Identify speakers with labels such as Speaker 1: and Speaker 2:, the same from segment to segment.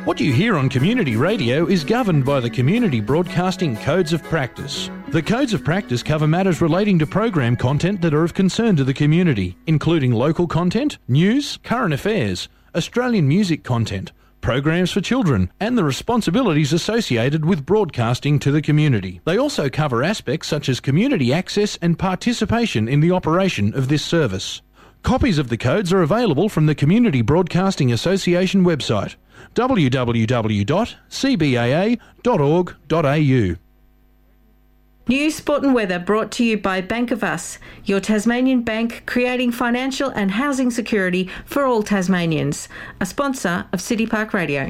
Speaker 1: What you hear on community radio is governed by the Community Broadcasting Codes of Practice. The Codes of Practice cover matters relating to program content that are of concern to the community, including local content, news, current affairs, Australian music content, programs for children, and the responsibilities associated with broadcasting to the community. They also cover aspects such as community access and participation in the operation of this service. Copies of the codes are available from the Community Broadcasting Association website, www.cbaa.org.au.
Speaker 2: News, Sport and Weather brought to you by Bank of Us, your Tasmanian bank creating financial and housing security for all Tasmanians. A sponsor of City Park Radio.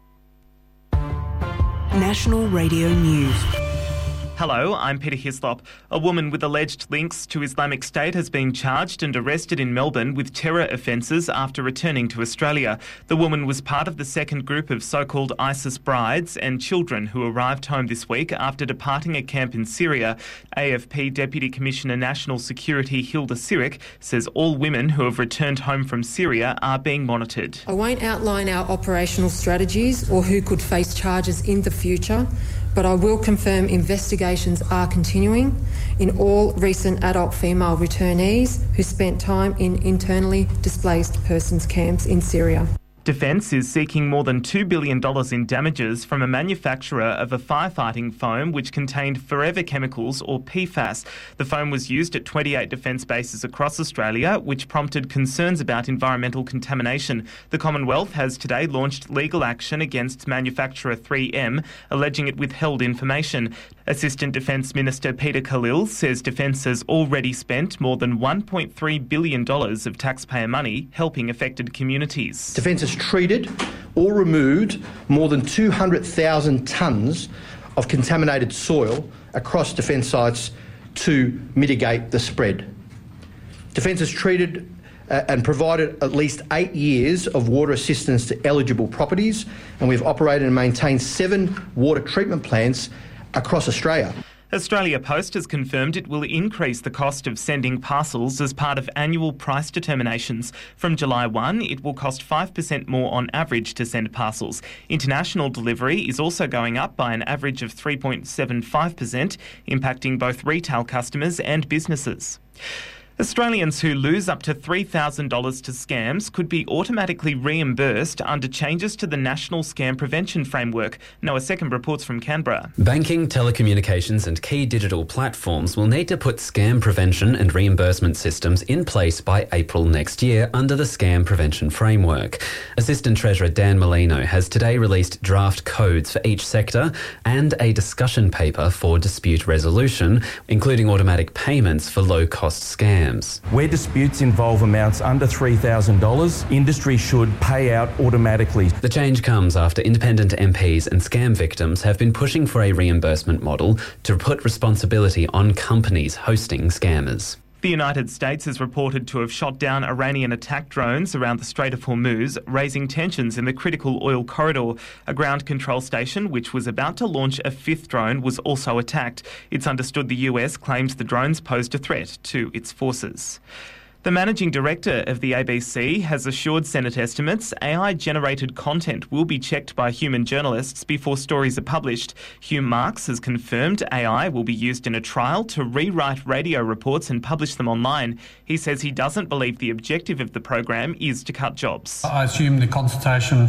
Speaker 3: National Radio News.
Speaker 4: Hello, I'm Peter Hislop. A woman with alleged links to Islamic State has been charged and arrested in Melbourne with terror offences after returning to Australia. The woman was part of the second group of so-called ISIS brides and children who arrived home this week after departing a camp in Syria. AFP Deputy Commissioner National Security Hilda Sirik says all women who have returned home from Syria are being monitored.
Speaker 5: I won't outline our operational strategies or who could face charges in the future, but I will confirm investigations are continuing in all recent adult female returnees who spent time in internally displaced persons camps in Syria.
Speaker 4: Defence is seeking more than $2 billion in damages from a manufacturer of a firefighting foam which contained forever chemicals or PFAS. The foam was used at 28 defence bases across Australia, which prompted concerns about environmental contamination. The Commonwealth has today launched legal action against manufacturer 3M, alleging it withheld information. Assistant Defence Minister Peter Khalil says Defence has already spent more than $1.3 billion of taxpayer money helping affected communities.
Speaker 6: Defence has treated or removed more than 200,000 tonnes of contaminated soil across Defence sites to mitigate the spread. Defence has treated and provided at least 8 years of water assistance to eligible properties, and we've operated and maintained 7 water treatment plants across Australia.
Speaker 4: Australia Post has confirmed it will increase the cost of sending parcels as part of annual price determinations. From July 1, it will cost 5% more on average to send parcels. International delivery is also going up by an average of 3.75%, impacting both retail customers and businesses. Australians who lose up to $3,000 to scams could be automatically reimbursed under changes to the National Scam Prevention Framework. Noah Second reports from Canberra.
Speaker 7: Banking, telecommunications and key digital platforms will need to put scam prevention and reimbursement systems in place by April next year under the Scam Prevention Framework. Assistant Treasurer Dan Molino has today released draft codes for each sector and a discussion paper for dispute resolution, including automatic payments for low-cost scams.
Speaker 8: Where disputes involve amounts under $3,000, industry should pay out automatically.
Speaker 7: The change comes after independent MPs and scam victims have been pushing for a reimbursement model to put responsibility on companies hosting scammers.
Speaker 4: The United States is reported to have shot down Iranian attack drones around the Strait of Hormuz, raising tensions in the critical oil corridor. A ground control station, which was about to launch a 5th drone, was also attacked. It's understood the US claims the drones posed a threat to its forces. The managing director of the ABC has assured Senate estimates AI-generated content will be checked by human journalists before stories are published. Hugh Marks has confirmed AI will be used in a trial to rewrite radio reports and publish them online. He says he doesn't believe the objective of the program is to cut jobs.
Speaker 9: I assume the consultation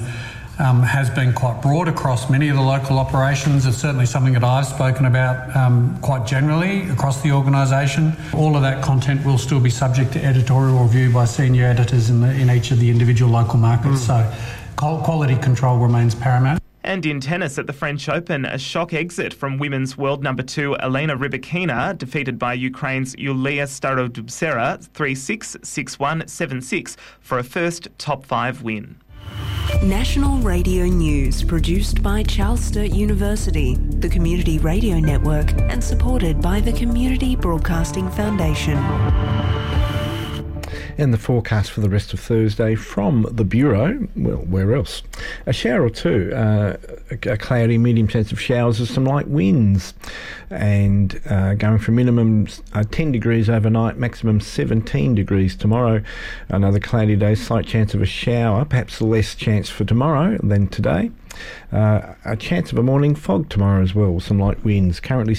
Speaker 9: has been quite broad across many of the local operations. It's certainly something that I've spoken about quite generally across the organisation. All of that content will still be subject to editorial review by senior editors in each of the individual local markets. So quality control remains paramount.
Speaker 4: And in tennis at the French Open, a shock exit from women's world number 2 Elena Rybakina, defeated by Ukraine's Yulia Starodubtseva 3-6, 6-1, 7-6 for a first top 5 win.
Speaker 3: National Radio News, produced by Charles Sturt University, the Community Radio Network, and supported by the Community Broadcasting Foundation.
Speaker 10: And the forecast for the rest of Thursday from the Bureau, well, where else? A shower or two, a cloudy, medium chance of showers with some light winds, and going from minimum 10 degrees overnight, maximum 17 degrees tomorrow. Another cloudy day, slight chance of a shower, perhaps less chance for tomorrow than today. A chance of a morning fog tomorrow as well, some light winds. Currently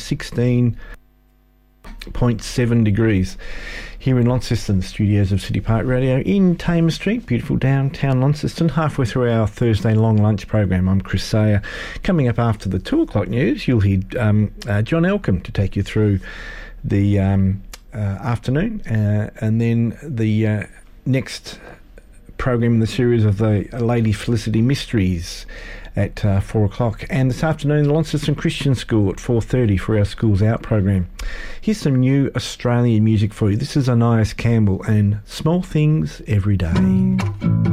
Speaker 10: 16.7 degrees here in Launceston, studios of City Park Radio in Tamer Street, beautiful downtown Launceston, halfway through our Thursday long lunch program. I'm Chris Sayer. Coming up after the 2 o'clock news, you'll hear John Elcombe to take you through the afternoon, and then the next program in the series of the Lady Felicity Mysteries at 4 o'clock, and this afternoon the Launceston Christian School at 4:30 for our Schools Out program. Here's some new Australian music for you. This is Anais Campbell and Small Things Every Day.